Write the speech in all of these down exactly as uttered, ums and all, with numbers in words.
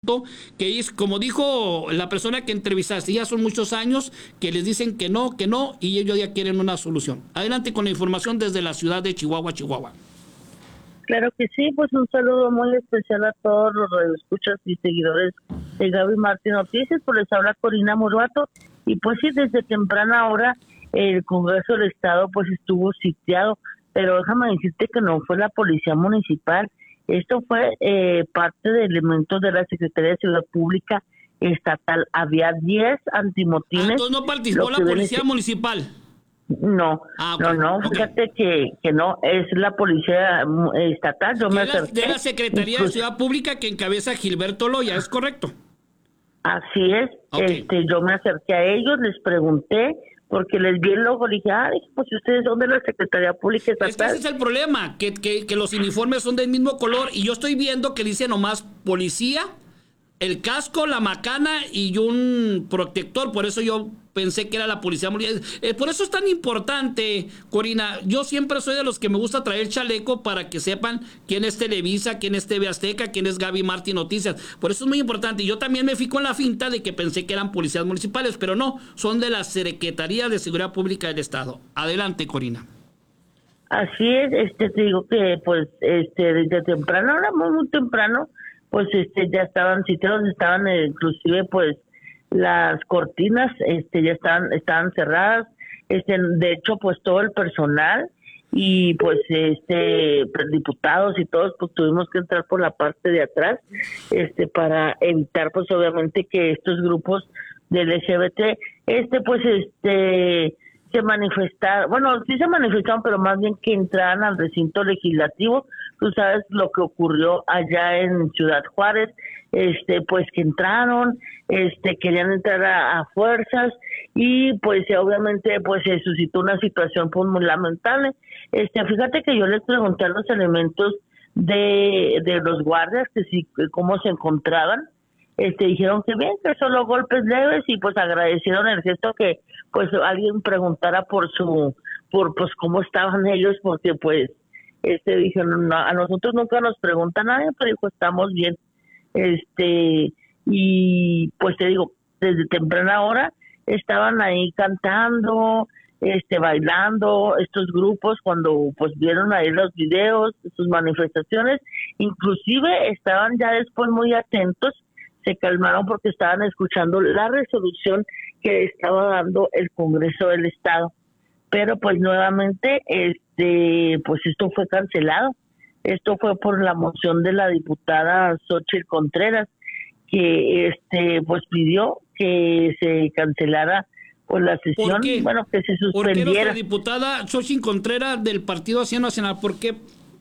asunto que es, como dijo la persona que entrevistaste, ya son muchos años que les dicen que no, que no, y ellos ya quieren una solución. Adelante con la información desde la ciudad de Chihuahua, Chihuahua. Claro que sí, pues un saludo muy especial a todos los radioescuchas y seguidores de Gaby Martín Noticias, pues les habla Corina Murbato, y pues sí, desde temprana hora el Congreso del Estado pues estuvo sitiado, pero déjame decirte que no fue la Policía Municipal, esto fue eh, parte de elementos de la Secretaría de Seguridad Pública Estatal, había diez antimotines. Ah, entonces no participó la Policía viene... Municipal. No, ah, okay, no, no, fíjate okay. que, que no, es la Policía Estatal. Yo me acerqué, de la Secretaría incluso, de Ciudad Pública que encabeza Gilberto Loya, ¿es correcto? Así es, okay. este, yo me acerqué a ellos, les pregunté, porque les vi el logo, le dije, ay, pues ustedes son de la Secretaría Pública Estatal. Es que ese es el problema, que, que, que los uniformes son del mismo color, y yo estoy viendo que dice nomás policía, el casco, la macana y un protector, por eso yo pensé que era la Policía Municipal. Eh, por eso es tan importante, Corina. Yo siempre soy de los que me gusta traer chaleco para que sepan quién es Televisa, quién es T V Azteca, quién es Gaby Martín Noticias. Por eso es muy importante. Y yo también me fui con la finta de que pensé que eran policías municipales, pero no, son de la Secretaría de Seguridad Pública del Estado. Adelante, Corina. Así es, este te digo que pues este desde temprano, ahora muy, muy temprano, pues este ya estaban sitiados, estaban eh, inclusive pues las cortinas este ya estaban estaban cerradas, este de hecho pues todo el personal y pues este pues, diputados y todos pues tuvimos que entrar por la parte de atrás este para evitar pues obviamente que estos grupos del L G B T este pues este se manifestaron, bueno, sí se manifestaron, pero más bien que entraran al recinto legislativo. Tú sabes lo que ocurrió allá en Ciudad Juárez, este, pues que entraron, este, querían entrar a, a fuerzas y pues obviamente pues se suscitó una situación pues muy lamentable. Este, fíjate que yo les pregunté a los elementos de, de los guardias que sí, cómo se encontraban. Este, dijeron que bien, que solo golpes leves y pues agradecieron el gesto que pues alguien preguntara por su, por pues cómo estaban ellos, porque pues este dijeron, no, a nosotros nunca nos pregunta nadie, pero dijo, estamos bien. Este, y pues te digo, desde temprana hora estaban ahí cantando, este, bailando, estos grupos cuando pues vieron ahí los videos, sus manifestaciones, inclusive estaban ya después muy atentos, se calmaron porque estaban escuchando la resolución que estaba dando el Congreso del Estado. Pero pues nuevamente, este, pues esto fue cancelado. Esto fue por la moción de la diputada Xóchitl Contreras, que este, pues pidió que se cancelara pues la sesión, ¿Por qué? bueno, que se suspendiera. ¿Por qué nuestra diputada Xóchitl Contreras del Partido Acción Nacional, por qué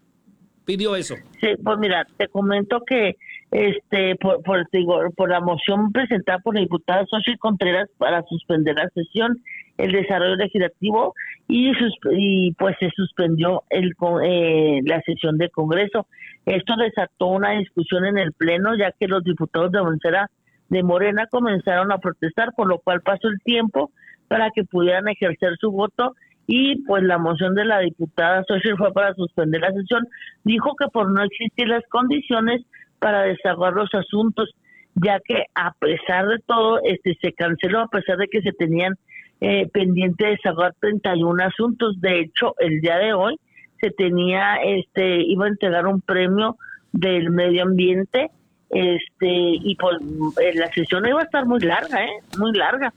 pidió eso? Sí, pues mira, te comento que este por por, digo, por la moción presentada por la diputada Xóchitl Contreras para suspender la sesión, el desarrollo legislativo y, sus, y pues se suspendió el eh, la sesión del Congreso. Esto desató una discusión en el Pleno, ya que los diputados de Morena, de Morena comenzaron a protestar, por lo cual pasó el tiempo para que pudieran ejercer su voto y pues la moción de la diputada Xóchitl fue para suspender la sesión. Dijo que por no existir las condiciones para desahogar los asuntos, ya que a pesar de todo este se canceló, a pesar de que se tenían eh, pendiente de desahogar treinta y uno asuntos. De hecho, el día de hoy se tenía, este, iba a entregar un premio del medio ambiente, este, y pues la sesión iba a estar muy larga, eh, muy larga,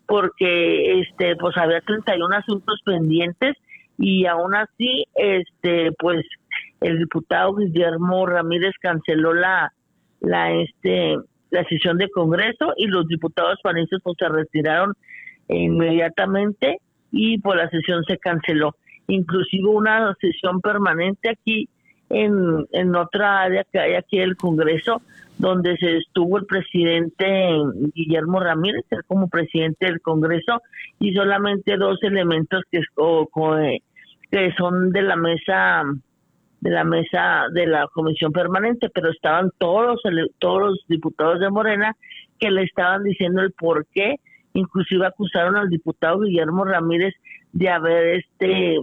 porque este, pues había treinta y uno asuntos pendientes y aún así, este, pues el diputado Guillermo Ramírez canceló la, la, este, la sesión de Congreso y los diputados panistas pues se retiraron inmediatamente y pues la sesión se canceló. Inclusive una sesión permanente aquí en, en otra área que hay aquí del Congreso, donde se estuvo el presidente Guillermo Ramírez, él como presidente del Congreso, y solamente dos elementos que, o, que son de la mesa de la mesa de la comisión permanente, pero estaban todos todos los diputados de Morena que le estaban diciendo el por qué, inclusive acusaron al diputado Guillermo Ramírez de haber este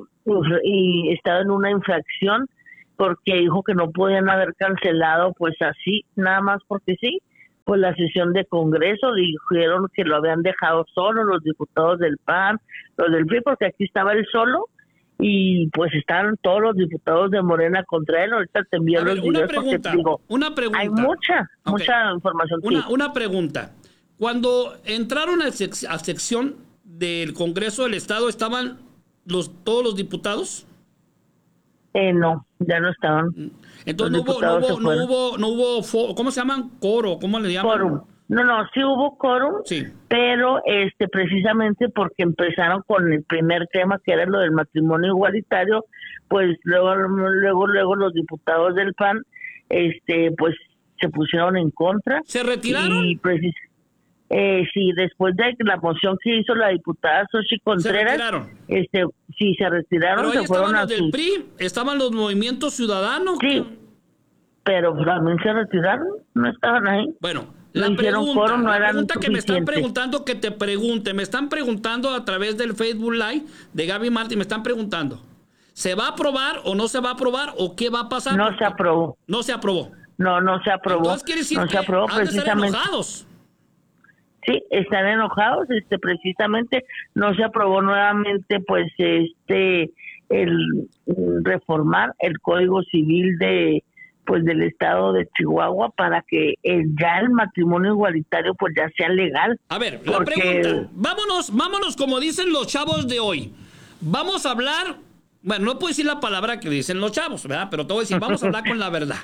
y estado en una infracción porque dijo que no podían haber cancelado pues así, nada más porque sí, pues la sesión de Congreso, dijeron que lo habían dejado solo los diputados del P A N, los del P R I, porque aquí estaba él solo, y pues están todos los diputados de Morena contra él. Ahorita te envío los videos porque te digo, una pregunta. Hay mucha, okay. mucha información. Una, sí. una pregunta. Cuando entraron a, sec a sección del Congreso del Estado, ¿estaban los todos los diputados? Eh, no, ya no estaban. Entonces no hubo, no hubo, no hubo, no hubo, ¿cómo se llaman? Coro, ¿cómo le llaman? Quórum. No, no, sí hubo quórum, sí. pero este precisamente porque empezaron con el primer tema, que era lo del matrimonio igualitario, pues luego, luego, luego los diputados del P A N, este, pues se pusieron en contra. ¿Se retiraron? Y precis Eh, sí, después de la moción que hizo la diputada Xochitl Contreras, ¿Se este, sí, se retiraron, pero se fueron estaban a los del sus... P R I, estaban los movimientos ciudadanos. Sí, pero también se retiraron, no estaban ahí. Bueno, no la pregunta, foro, no la eran pregunta que me están preguntando, que te pregunte, me están preguntando a través del Facebook Live de Gaby Martín, me están preguntando, ¿se va a aprobar o no se va a aprobar o qué va a pasar? No se aprobó. No se aprobó. No, no se aprobó. Entonces quiere decir no que se aprobó han de estar precisamente. enojados. Sí, están enojados, este, precisamente no se aprobó nuevamente, pues, este, el reformar el Código Civil de, pues, del Estado de Chihuahua para que el, ya el matrimonio igualitario, pues, ya sea legal. A ver, la porque... pregunta, vámonos, vámonos como dicen los chavos de hoy. Vamos a hablar, bueno, no puedo decir la palabra que dicen los chavos, ¿verdad? Pero te voy a decir, vamos a hablar con la verdad.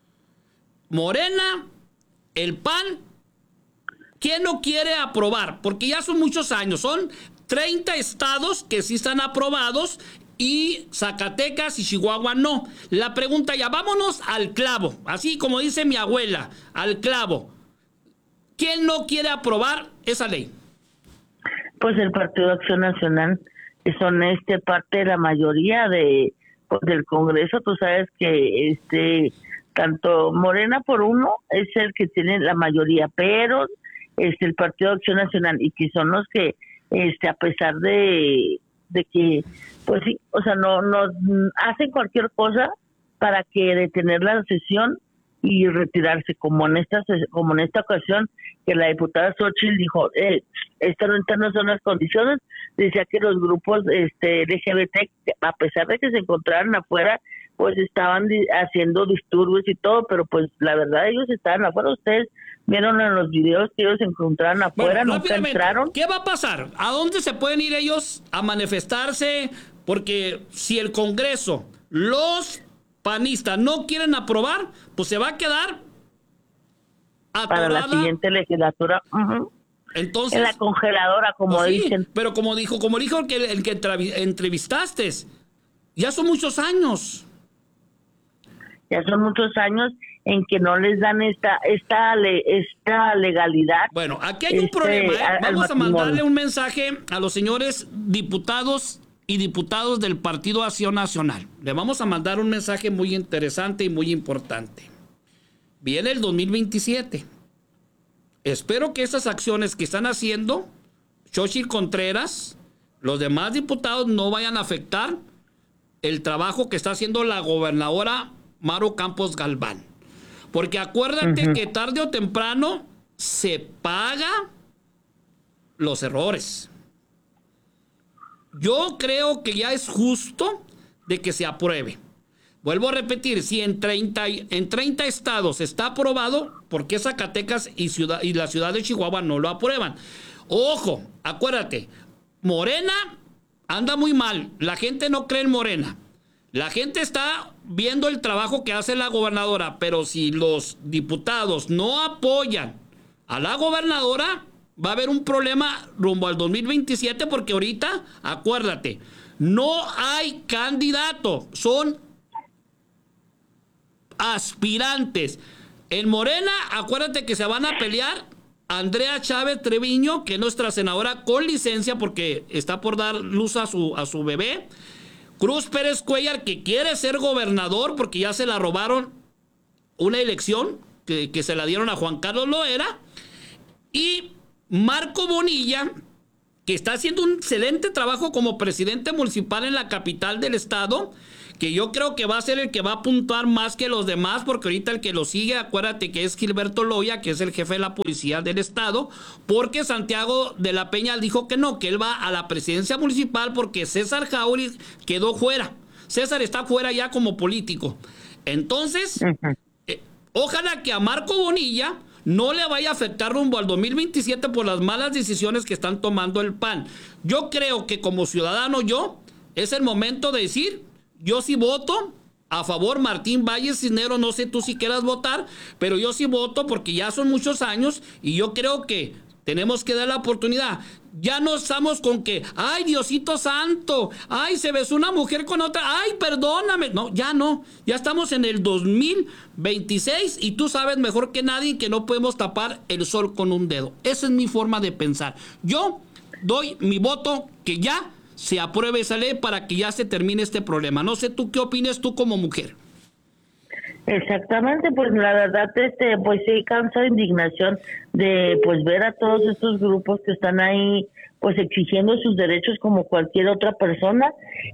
Morena, el P A N, ¿quién no quiere aprobar? Porque ya son muchos años, son treinta estados que sí están aprobados y Zacatecas y Chihuahua no. La pregunta ya, vámonos al clavo, así como dice mi abuela, al clavo. ¿Quién no quiere aprobar esa ley? Pues el Partido de Acción Nacional, que son este parte de la mayoría de pues, del Congreso. Tú sabes que este tanto Morena por uno es el que tiene la mayoría, pero es el Partido de Acción Nacional, y que son los que este a pesar de de que pues sí, o sea, no no hacen cualquier cosa para que detener la sesión y retirarse, como en esta como en esta ocasión que la diputada Xochitl dijo, eh, estas no son las condiciones. Decía que los grupos este L G B T, a pesar de que se encontraran afuera, pues estaban di haciendo disturbios y todo, pero pues la verdad ellos estaban afuera. Ustedes vieron en los videos que ellos se encontraron afuera, bueno, nunca entraron. ¿Qué va a pasar? ¿A dónde se pueden ir ellos a manifestarse? Porque si el Congreso, los panistas no quieren aprobar, pues se va a quedar atorada para la siguiente legislatura. Uh-huh. Entonces, en la congeladora, como pues sí, dicen. Pero como dijo, como dijo el que, el que entrevistaste, ya son muchos años. Ya son muchos años en que no les dan esta esta esta legalidad. Bueno, aquí hay un este, problema, ¿eh? Vamos a mandarle un mensaje a los señores diputados y diputados del Partido Acción Nacional. Le vamos a mandar un mensaje muy interesante y muy importante. Viene el dos mil veintisiete. Espero que esas acciones que están haciendo Xochitl Contreras, los demás diputados, no vayan a afectar el trabajo que está haciendo la gobernadora Maru Campos Galván. Porque acuérdate uh-huh. que tarde o temprano se paga los errores. Yo creo que ya es justo de que se apruebe. Vuelvo a repetir, si en treinta, en treinta estados está aprobado, ¿por qué Zacatecas y, ciudad, y la ciudad de Chihuahua no lo aprueban? Ojo, acuérdate, Morena anda muy mal. La gente no cree en Morena. La gente está viendo el trabajo que hace la gobernadora, pero si los diputados no apoyan a la gobernadora, va a haber un problema rumbo al dos mil veintisiete, porque ahorita, acuérdate, no hay candidato, son aspirantes. En Morena, acuérdate que se van a pelear Andrea Chávez Treviño, que es nuestra senadora con licencia porque está por dar luz a su, a su bebé. Cruz Pérez Cuellar, que quiere ser gobernador porque ya se la robaron una elección que, que se la dieron a Juan Carlos Loera. Y Marco Bonilla, que está haciendo un excelente trabajo como presidente municipal en la capital del estado, que yo creo que va a ser el que va a puntuar más que los demás, porque ahorita el que lo sigue, acuérdate que es Gilberto Loya, que es el jefe de la policía del estado, porque Santiago de la Peña dijo que no, que él va a la presidencia municipal porque César Jauregui quedó fuera. César está fuera ya como político. Entonces, uh-huh. eh, ojalá que a Marco Bonilla no le vaya a afectar rumbo al dos mil veintisiete por las malas decisiones que están tomando el P A N. Yo creo que como ciudadano yo, es el momento de decir, yo sí voto a favor Martín Valle Cisneros, no sé tú si quieras votar, pero yo sí voto porque ya son muchos años y yo creo que tenemos que dar la oportunidad. Ya no estamos con que, ay, Diosito Santo, ay, se besó una mujer con otra, ay, perdóname. No, ya no. Ya estamos en el dos mil veintiséis y tú sabes mejor que nadie que no podemos tapar el sol con un dedo. Esa es mi forma de pensar. Yo doy mi voto que ya se apruebe esa ley para que ya se termine este problema. No sé tú qué opinas tú como mujer. Exactamente, pues la verdad, este, pues sí causa indignación de pues ver a todos estos grupos que están ahí, pues exigiendo sus derechos como cualquier otra persona,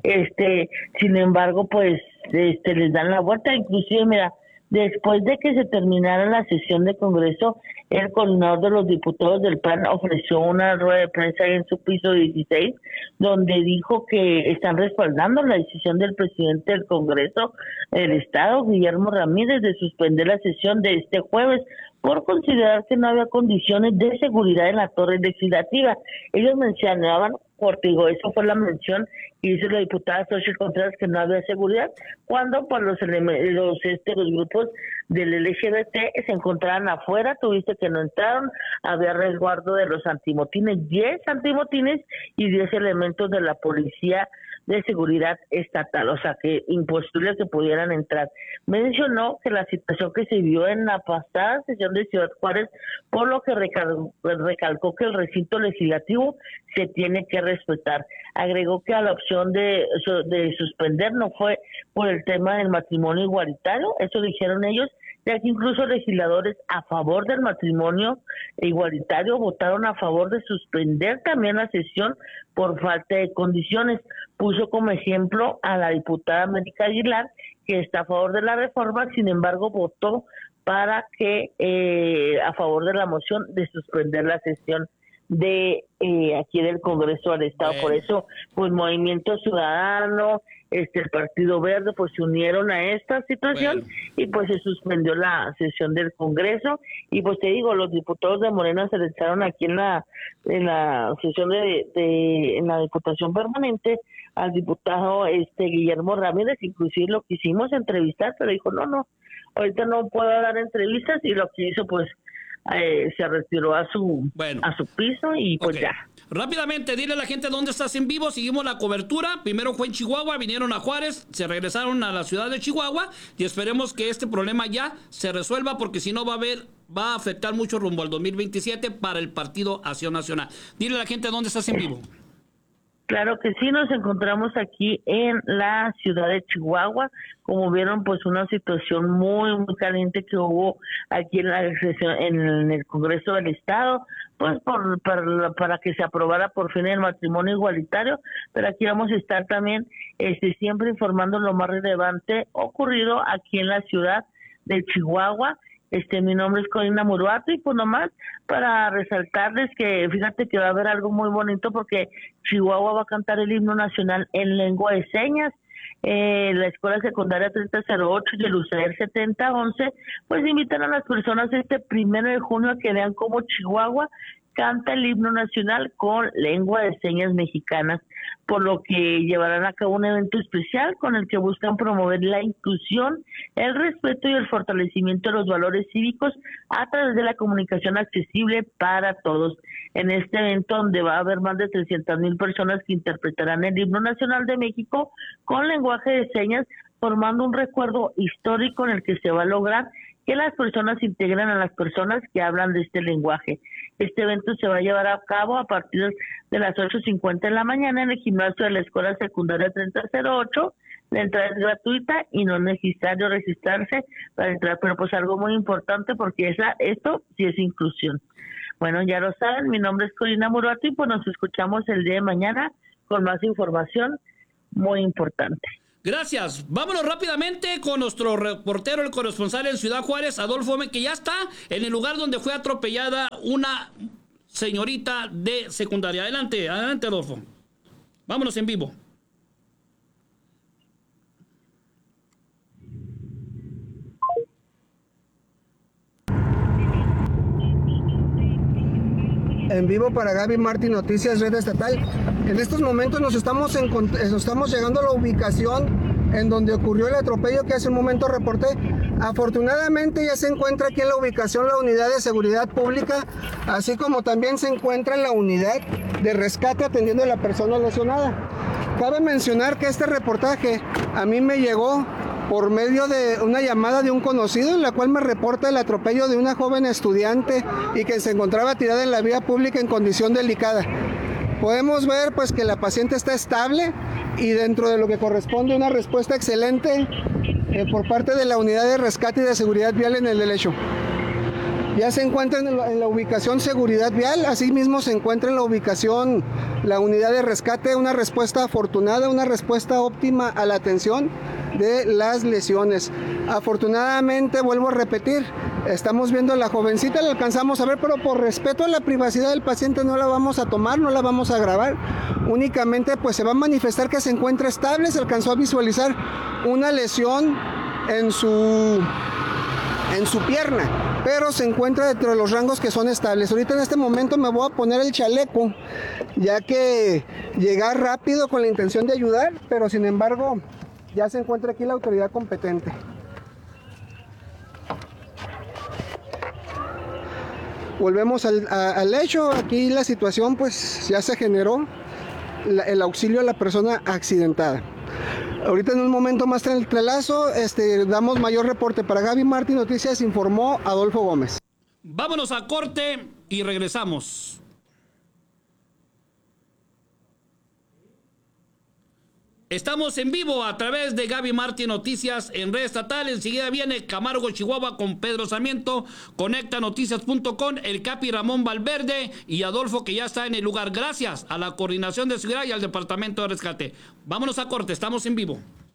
este, sin embargo, pues, este, les dan la vuelta. Inclusive, mira, después de que se terminara la sesión de Congreso, el coordinador de los diputados del P A N ofreció una rueda de prensa en su piso dieciséis, donde dijo que están respaldando la decisión del presidente del Congreso del Estado, Guillermo Ramírez, de suspender la sesión de este jueves por considerar que no había condiciones de seguridad en la torre legislativa. Ellos mencionaban, Cortigo, eso fue la mención que hizo la diputada Xochitl Contreras, que no había seguridad, cuando por los, los, este, los grupos del L G B T se encontraban afuera, tuviste que no entraron, había resguardo de los antimotines, diez antimotines y diez elementos de la policía de seguridad estatal, o sea que imposible que pudieran entrar. Mencionó que la situación que se vio en la pasada sesión de Ciudad Juárez, por lo que recal- recalcó que el recinto legislativo se tiene que respetar. Agregó que a la opción de, de suspender no fue por el tema del matrimonio igualitario, eso dijeron ellos, ya que incluso legisladores a favor del matrimonio igualitario votaron a favor de suspender también la sesión por falta de condiciones. Puso como ejemplo a la diputada América Aguilar, que está a favor de la reforma, sin embargo votó para que eh, a favor de la moción de suspender la sesión de eh, aquí del Congreso del Estado. Bueno. Por eso, pues Movimiento Ciudadano, este el Partido Verde, pues se unieron a esta situación, bueno, y pues se suspendió la sesión del Congreso. Y pues te digo, los diputados de Morena se lanzaron aquí en la en la sesión de, de en la Diputación Permanente al diputado este Guillermo Ramírez, inclusive lo quisimos entrevistar, pero dijo, no, no, ahorita no puedo dar entrevistas, y lo que hizo, pues, Eh, se retiró a su bueno. a su piso y pues okay. ya. Rápidamente, dile a la gente dónde estás en vivo, seguimos la cobertura. Primero fue en Chihuahua, vinieron a Juárez, se regresaron a la ciudad de Chihuahua y esperemos que este problema ya se resuelva, porque si no va a haber, va a afectar mucho rumbo al dos mil veintisiete para el Partido Acción Nacional. Dile a la gente dónde estás en vivo. Claro que sí, nos encontramos aquí en la ciudad de Chihuahua. Como vieron, pues una situación muy, muy caliente que hubo aquí en la en el Congreso del Estado, pues por para, para que se aprobara por fin el matrimonio igualitario. Pero aquí vamos a estar también este siempre informando lo más relevante ocurrido aquí en la ciudad de Chihuahua. Este, mi nombre es Corina Muruato, y pues nomás para resaltarles que fíjate que va a haber algo muy bonito, porque Chihuahua va a cantar el himno nacional en lengua de señas. Eh, la Escuela Secundaria treinta cero ocho y el U C E R setenta once pues invitan a las personas este primero de junio a que vean cómo Chihuahua canta el himno nacional con lengua de señas mexicanas, por lo que llevarán a cabo un evento especial con el que buscan promover la inclusión, el respeto y el fortalecimiento de los valores cívicos a través de la comunicación accesible para todos. En este evento, donde va a haber más de trescientas mil personas que interpretarán el himno nacional de México con lenguaje de señas, formando un recuerdo histórico en el que se va a lograr que las personas integren a las personas que hablan de este lenguaje. Este evento se va a llevar a cabo a partir de las ocho cincuenta de la mañana en el gimnasio de la Escuela Secundaria treinta cero ocho. La entrada es gratuita y no es necesario registrarse para entrar, pero pues algo muy importante, porque esa, esto sí es inclusión. Bueno, ya lo saben, mi nombre es Corina Muruato y pues nos escuchamos el día de mañana con más información muy importante. Gracias. Vámonos rápidamente con nuestro reportero, el corresponsal en Ciudad Juárez, Adolfo Gómez, que ya está en el lugar donde fue atropellada una señorita de secundaria. Adelante, adelante, Adolfo. Vámonos en vivo. En vivo para Gaby Martín Noticias Red Estatal. En estos momentos nos estamos, en, nos estamos llegando a la ubicación en donde ocurrió el atropello que hace un momento reporté. Afortunadamente ya se encuentra aquí en la ubicación la unidad de seguridad pública, así como también se encuentra la unidad de rescate atendiendo a la persona lesionada. Cabe mencionar que este reportaje a mí me llegó por medio de una llamada de un conocido en la cual me reporta el atropello de una joven estudiante y que se encontraba tirada en la vía pública en condición delicada. Podemos ver pues que la paciente está estable y dentro de lo que corresponde una respuesta excelente eh, por parte de la unidad de rescate y de seguridad vial en el hecho. Ya se encuentra en la, en la ubicación seguridad vial, asimismo se encuentra en la ubicación la unidad de rescate, una respuesta afortunada, una respuesta óptima a la atención de las lesiones. Afortunadamente, vuelvo a repetir, estamos viendo a la jovencita, la alcanzamos a ver, pero por respeto a la privacidad del paciente no la vamos a tomar, no la vamos a grabar. Únicamente pues se va a manifestar que se encuentra estable, se alcanzó a visualizar una lesión en su, en su pierna, pero se encuentra dentro de los rangos que son estables. Ahorita en este momento me voy a poner el chaleco, ya que llegar rápido con la intención de ayudar, pero sin embargo ya se encuentra aquí la autoridad competente. Volvemos al, a, al hecho. Aquí la situación pues ya se generó la, el auxilio a la persona accidentada. Ahorita en un momento más tras el trelazo este, damos mayor reporte. Para Gaby Martín Noticias informó Adolfo Gómez. Vámonos a corte y regresamos. Estamos en vivo a través de Gaby Martín Noticias en Red Estatal. Enseguida viene Camargo, Chihuahua con Pedro Sarmiento, conecta noticias punto com, el Capi Ramón Valverde y Adolfo, que ya está en el lugar. Gracias a la Coordinación de Seguridad y al Departamento de Rescate. Vámonos a corte, estamos en vivo.